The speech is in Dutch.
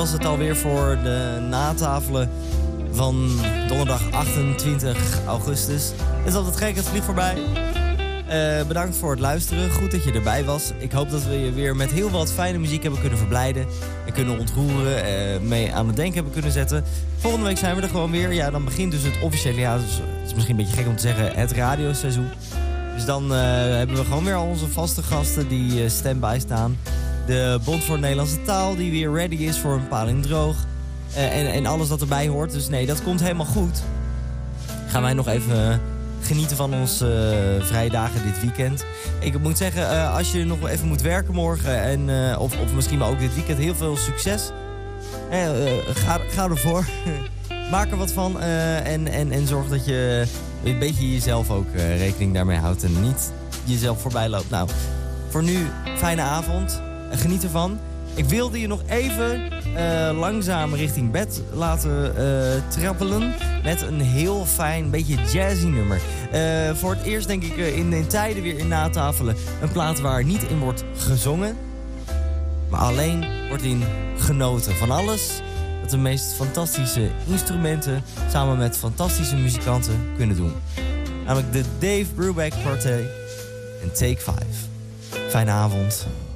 Was het alweer voor de natafelen van donderdag 28 augustus. Het is altijd gek, het vliegt voorbij. Bedankt voor het luisteren. Goed dat je erbij was. Ik hoop dat we je weer met heel wat fijne muziek hebben kunnen verblijden. En kunnen ontroeren. Mee aan het denken hebben kunnen zetten. Volgende week zijn we er gewoon weer. Ja, dan begint dus het officiële, ja, dus, het is misschien een beetje gek om te zeggen, het radioseizoen. Dus dan hebben we gewoon weer al onze vaste gasten die stand-by staan. De Bond voor de Nederlandse Taal die weer ready is voor een palindroog. En alles wat erbij hoort. Dus nee, dat komt helemaal goed. Gaan wij nog even genieten van onze vrije dagen dit weekend. Ik moet zeggen, als je nog even moet werken morgen... of misschien wel ook dit weekend, heel veel succes. Ga ervoor. Maak er wat van. En zorg dat je een beetje jezelf ook rekening daarmee houdt. En niet jezelf voorbij loopt. Nou, voor nu, fijne avond. Geniet ervan. Ik wilde je nog even langzaam richting bed laten trappelen. Met een heel fijn, beetje jazzy nummer. Voor het eerst denk ik in tijden weer in natafelen. Een plaat waar niet in wordt gezongen. Maar alleen wordt in genoten van alles. Dat de meest fantastische instrumenten samen met fantastische muzikanten kunnen doen. Namelijk de Dave Brubeck Quartet en Take 5. Fijne avond.